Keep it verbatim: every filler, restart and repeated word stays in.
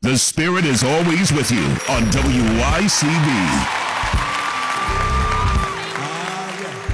The Spirit is always with you on W Y C B.